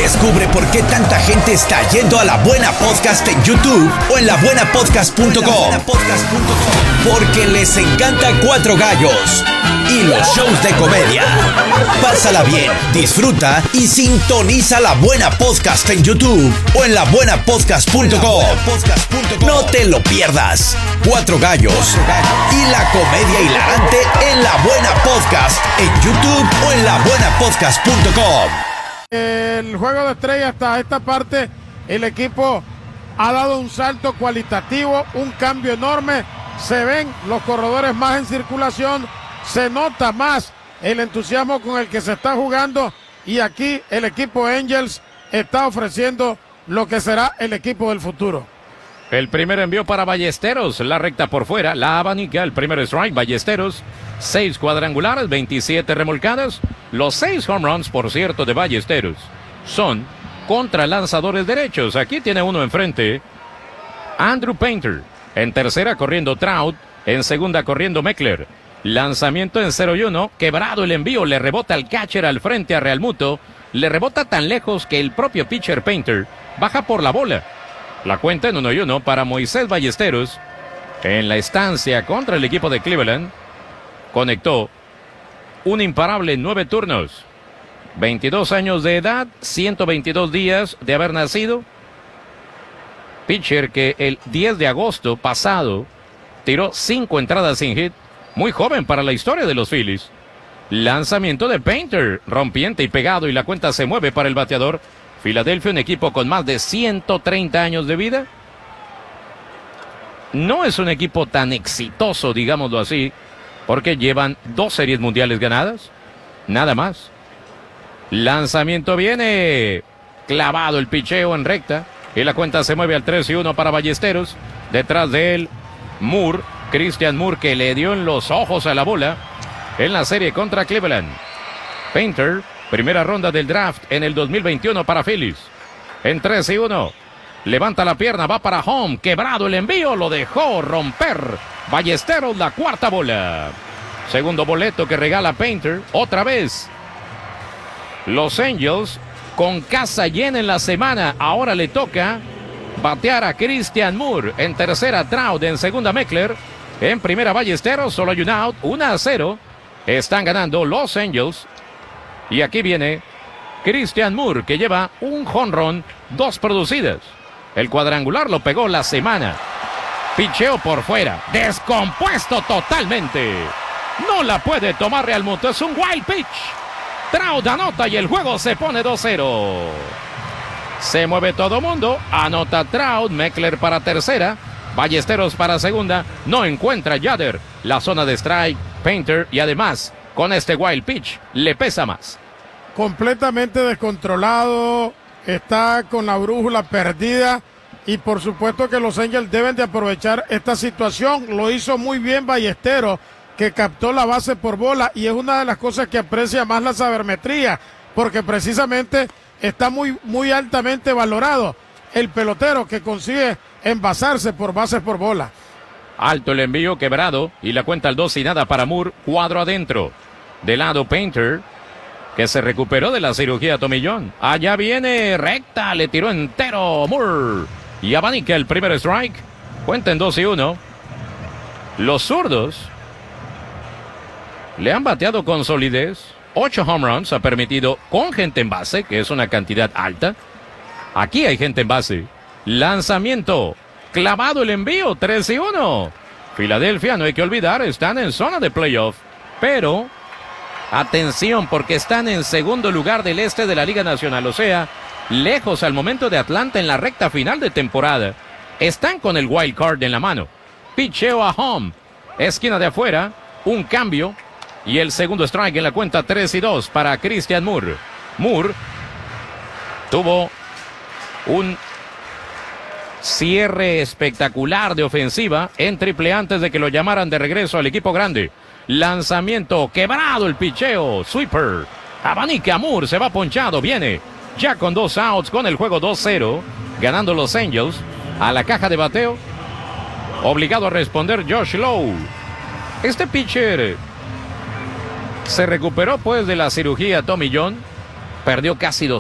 Descubre por qué tanta gente está yendo a La Buena Podcast en YouTube o en labuenapodcast.com. Porque les encanta Cuatro Gallos y los shows de comedia. Pásala bien, disfruta y sintoniza La Buena Podcast en YouTube o en labuenapodcast.com. No te lo pierdas. Cuatro Gallos y la comedia hilarante en La Buena Podcast en YouTube o en labuenapodcast.com. El juego de estrellas hasta esta parte, el equipo ha dado un salto cualitativo, un cambio enorme. Se ven los corredores más en circulación, se nota más el entusiasmo con el que se está jugando, y aquí el equipo Angels está ofreciendo lo que será el equipo del futuro. El primer envío para Ballesteros, la recta por fuera, la abanica, el primer strike, Ballesteros, 6 cuadrangulares, 27 remolcadas. Los 6 home runs, por cierto, de Ballesteros son contra lanzadores derechos. Aquí tiene uno enfrente, Andrew Painter. En tercera corriendo Trout, en segunda corriendo Meckler. Lanzamiento en 0-1, quebrado el envío, le rebota al catcher al frente a Realmuto, le rebota tan lejos que el propio pitcher Painter baja por la bola. La cuenta en 1-1 para Moisés Ballesteros. En la estancia contra el equipo de Cleveland, conectó un imparable en 9 turnos. 22 años de edad, 122 días de haber nacido. Pitcher que el 10 de agosto pasado tiró 5 entradas sin hit. Muy joven para la historia de los Phillies. Lanzamiento de Painter, rompiente y pegado, y la cuenta se mueve para el bateador. Filadelfia, un equipo con más de 130 años de vida. No es un equipo tan exitoso, digámoslo así, porque llevan 2 series mundiales ganadas. Nada más. Lanzamiento viene. Clavado el picheo en recta. Y la cuenta se mueve al 3-1 para Ballesteros. Detrás de él, Moore, Christian Moore, que le dio en los ojos a la bola en la serie contra Cleveland. Painter, primera ronda del draft en el 2021 para Phillies. En 3-1. Levanta la pierna, va para home. Quebrado el envío, lo dejó romper Ballesteros, la cuarta bola. Segundo boleto que regala Painter. Otra vez. Los Angels con casa llena en la semana. Ahora le toca batear a Christian Moore. En tercera Trout, en segunda Meckler. En primera Ballesteros, solo hay un out, 1-0. Están ganando los Angels. Y aquí viene Christian Moore, que lleva un jonrón, 2 producidas. El cuadrangular lo pegó la semana. Picheo por fuera, descompuesto totalmente. No la puede tomar Realmuto, es un wild pitch. Trout anota y el juego se pone 2-0. Se mueve todo mundo, anota Trout, Meckler para tercera, Ballesteros para segunda, no encuentra Yader. La zona de strike, Painter, y además, con este wild pitch, le pesa más. Completamente descontrolado, está con la brújula perdida, y por supuesto que los Angels deben de aprovechar esta situación. Lo hizo muy bien Ballesteros, que captó la base por bola, y es una de las cosas que aprecia más la sabermetría, porque precisamente está muy altamente valorado el pelotero que consigue envasarse por bases por bola. Alto el envío, quebrado, y la cuenta al 2-0 para Moore, cuadro adentro. De lado Painter, que se recuperó de la cirugía tomillón. Allá viene recta, le tiró entero Moore. Y abanica el primer strike. Cuenta en 2-1. Los zurdos le han bateado con solidez. 8 home runs ha permitido con gente en base, que es una cantidad alta. Aquí hay gente en base. Lanzamiento. Clavado el envío, 3-1. Filadelfia, no hay que olvidar, están en zona de playoff. Pero atención, porque están en segundo lugar del este de la Liga Nacional. O sea, lejos al momento de Atlanta en la recta final de temporada. Están con el wild card en la mano. Picheo a home. Esquina de afuera. Un cambio. Y el segundo strike en la cuenta, 3-2 para Christian Moore. Moore tuvo un cierre espectacular de ofensiva en triple antes de que lo llamaran de regreso al equipo grande. Lanzamiento, quebrado el picheo, sweeper. Abanica Moore, se va ponchado, viene ya con 2 outs, con el juego 2-0, ganando los Angels. A la caja de bateo, obligado a responder Josh Lowe. Este pitcher se recuperó pues de la cirugía Tommy John, perdió casi